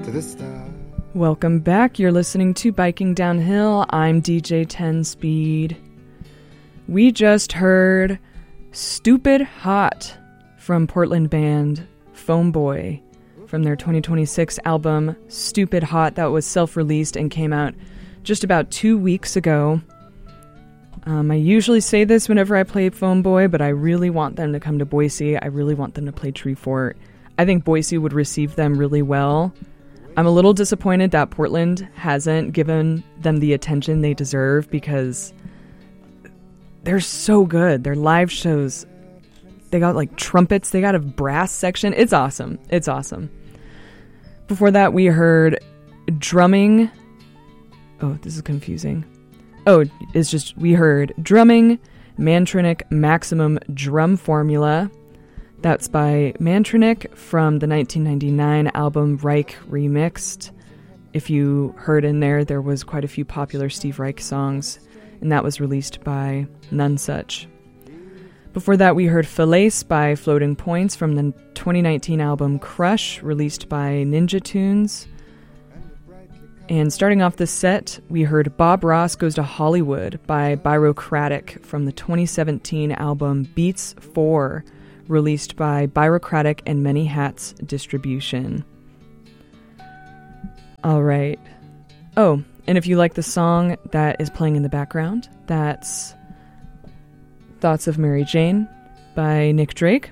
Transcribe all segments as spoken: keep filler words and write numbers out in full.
to the stars. Welcome back. You're listening to Biking Downhill. I'm D J ten Speed. We just heard Stupid Hot from Portland band Foam Boy from their twenty twenty-six album Stupid Hot that was self-released and came out just about two weeks ago. Um, I usually say this whenever I play Foam Boy, but I really want them to come to Boise. I really want them to play Treefort. I think Boise would receive them really well. I'm a little disappointed that Portland hasn't given them the attention they deserve because they're so good. Their live shows, they got like trumpets, they got a brass section. It's awesome. It's awesome. Before that, we heard drumming. Oh, this is confusing. Oh, it's just, we heard drumming, Mantronic Maximum Drum Formula. That's by Mantronic from the nineteen ninety-nine album Reich Remixed. If you heard in there, there was quite a few popular Steve Reich songs, and that was released by Nonesuch. Before that, we heard Falaise by Floating Points from the twenty nineteen album Crush, released by Ninja Tunes. And starting off this set, we heard Bob Ross Goes to Hollywood by Byrocratic from the twenty seventeen album Beats four, released by Byrocratic and Many Hats Distribution. All right. Oh, and if you like the song that is playing in the background, that's Thoughts of Mary Jane by Nick Drake.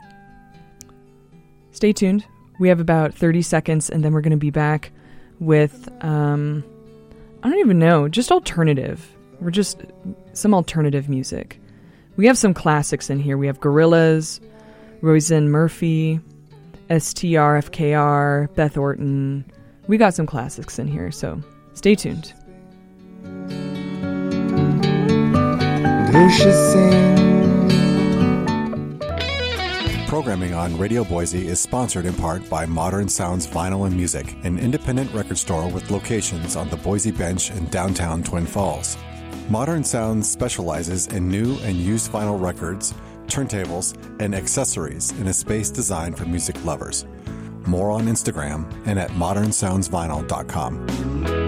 Stay tuned. We have about thirty seconds, and then we're going to be back with, um, I don't even know, just alternative. We're just some alternative music. We have some classics in here. We have Gorillaz, Roisin Murphy, S T R F K R, Beth Orton. We got some classics in here, so stay tuned. Who should sing? Programming on Radio Boise is sponsored in part by Modern Sounds Vinyl and Music, an independent record store with locations on the Boise Bench in downtown Twin Falls. Modern Sounds specializes in new and used vinyl records, turntables, and accessories in a space designed for music lovers. More on Instagram and at modern sounds vinyl dot com.